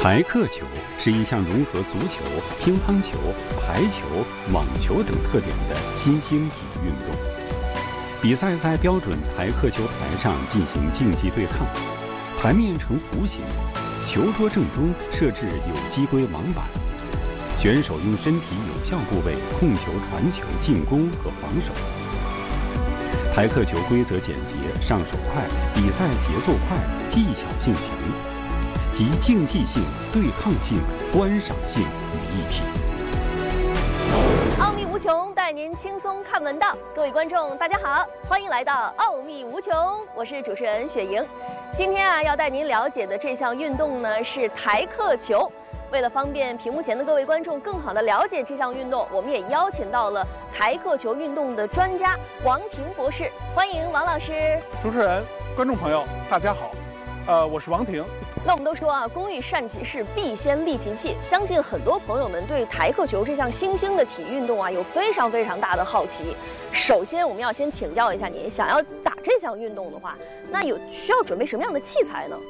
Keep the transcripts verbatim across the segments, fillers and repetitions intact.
台客球是一项融合足球、乒乓球、排球、网球等特点的新兴体育运动。比赛在标准台客球台上进行竞技对抗，台面呈弧形，球桌正中设置有机规网板，选手用身体有效部位控球、传球、进攻和防守。台客球规则简洁，上手快，比赛节奏快，技巧性强，集竞技性、对抗性、观赏性于一体。 奥秘无穷，带您轻松看门道。各位观众，大家好，欢迎来到奥秘无穷，我是主持人雪莹。今天啊，要带您了解的这项运动呢是台客球。为了方便屏幕前的各位观众更好地了解这项运动，我们也邀请到了台客球运动的专家王婷博士，欢迎王老师。 主持人、观众朋友，大家好，呃，我是王婷。 那我们都说啊，工欲善其事，必先利其器。相信很多朋友们对台客球这项新兴的体育运动啊，有非常非常大的好奇。首先，我们要先请教一下您，想要打这项运动的话，那有需要准备什么样的器材呢？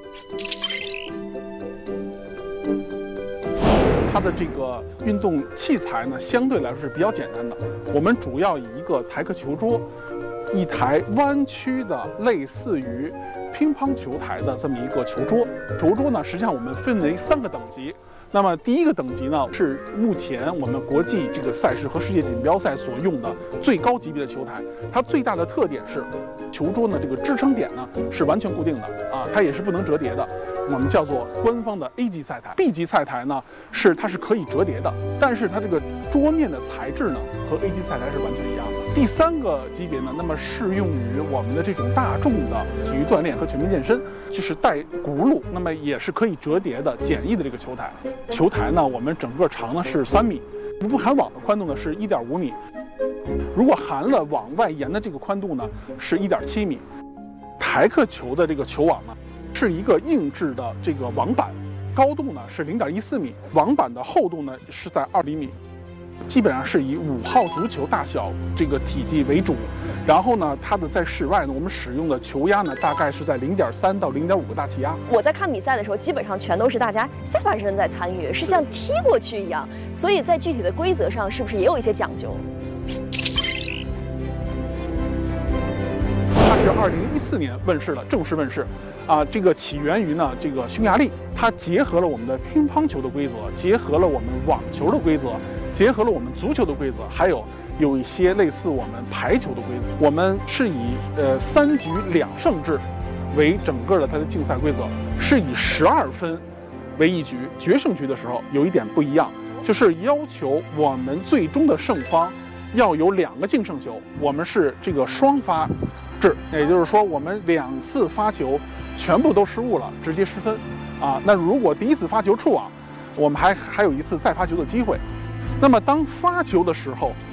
它的这个运动器材呢，相对来说是比较简单的。我们主要以一个台客球桌，一台弯曲的类似于乒乓球台的这么一个球桌。球桌呢，实际上我们分为三个等级。那么第一个等级呢，是目前我们国际这个赛事和世界锦标赛所用的最高级别的球台。它最大的特点是，球桌呢这个支撑点呢是完全固定的啊，它也是不能折叠的。我们叫做官方的 A 级赛台。B 级赛台呢是它是可以折叠的，但是它这个桌面的材质呢和 A 级赛台是完全一样的。第三个级别呢，那么适用于我们的这种大众的体育锻炼和全民健身，就是带轱辘，那么也是可以折叠的简易的这个球台。球台呢，我们整个长呢是三米，不含网的宽度呢是一点五米，如果含了往外延的这个宽度呢是一点七米。台客球的这个球网呢是一个硬质的这个网板，高度呢是零点一四米，网板的厚度呢是在二厘米。基本上是以五号足球大小这个体积为主，然后呢，它的在室外呢，我们使用的球压呢，大概是在零点三到零点五个大气压。 我在看比赛的时候，基本上全都是大家下半身在参与，是像踢过去一样，所以在具体的规则上，是不是也有一些讲究？ 它是二零一四年问世的，正式问世。啊，这个起源于呢，这个匈牙利，它结合了我们的乒乓球的规则，结合了我们网球的规则，结合了我们足球的规则，还有有一些类似我们排球的规则。我们是以呃三局两胜制为整个的它的竞赛规则，是以十二分为一局。决胜局的时候有一点不一样，就是要求我们最终的胜方要有两个净胜球，我们是这个双发制，也就是说我们两次发球全部都失误了，直接失分啊。那如果第一次发球触网，我们还还有一次再发球的机会。那么当发球的时候，